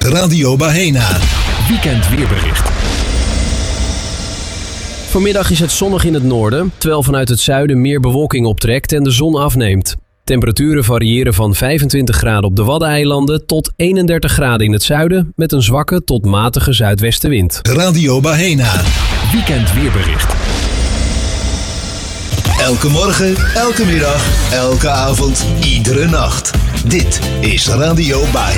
Radio Bahena. Weekend weerbericht. Vanmiddag is het zonnig in het noorden, terwijl vanuit het zuiden meer bewolking optrekt en de zon afneemt. Temperaturen variëren van 25 graden op de Waddeneilanden tot 31 graden in het zuiden met een zwakke tot matige zuidwestenwind. Radio Bahena. Weekend weerbericht. Elke morgen, elke middag, elke avond, iedere nacht. Dit is Radio Bahena.